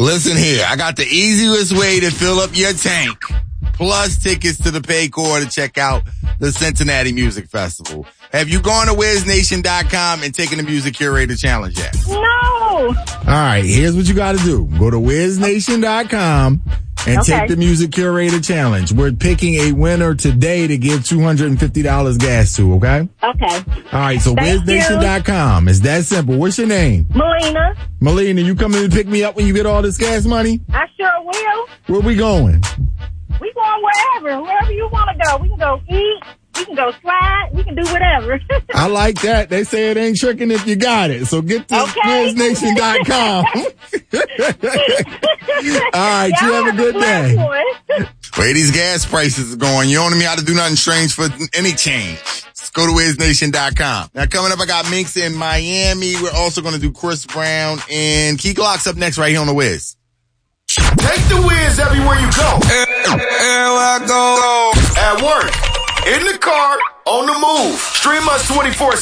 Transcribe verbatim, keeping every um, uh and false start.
Listen here, I got the easiest way to fill up your tank, plus tickets to the Paycor to check out the Cincinnati Music Festival. Have you gone to Wiz Nation dot com and taken the Music Curator Challenge yet? No. All right, here's what you got to do. Go to Wiz Nation dot com and Okay. take the Music Curator Challenge. We're picking a winner today to give two hundred fifty dollars gas to, okay? Okay. All right, so Thank Wiz Nation dot com. It's that simple. What's your name? Melina, Melina, you coming to pick me up when you get all this gas money? I sure will. Where we going? We going wherever, wherever you want to go. We can go eat. We can go slide. We can do whatever. I like that. They say it ain't tricking if you got it. So get to Okay. Wiz Nation dot com. All right, you Y'all have a good blessed day. one. Where these gas prices are going, you don't need how to do nothing strange for any change. Just go to Wiz Nation dot com. Now coming up, I got Minx in Miami. We're also going to do Chris Brown and Key Glock's up next right here on the Wiz. Take the Wiz everywhere you go. Everywhere I go. At work, in the car, on the move. Stream us twenty-four